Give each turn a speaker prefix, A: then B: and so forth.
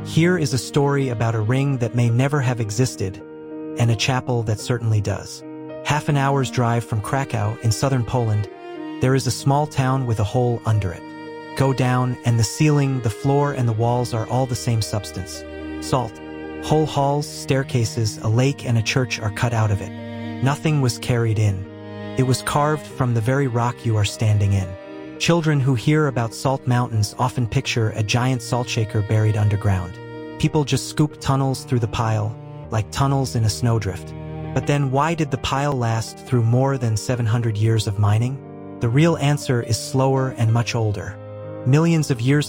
A: Here is a story about a ring that may never have existed, and a chapel that certainly does. Half an hour's drive from Krakow in southern Poland, there is a small town with a hole under it. Go down, and the ceiling, the floor, and the walls are all the same substance. Salt. Whole halls, staircases, a lake, and a church are cut out of it. Nothing was carried in. It was carved from the very rock you are standing in. Children who hear about salt mountains often picture a giant salt shaker buried underground. People just scoop tunnels through the pile, like tunnels in a snowdrift. But then why did the pile last through more than 700 years of mining? The real answer is slower and much older. Millions of years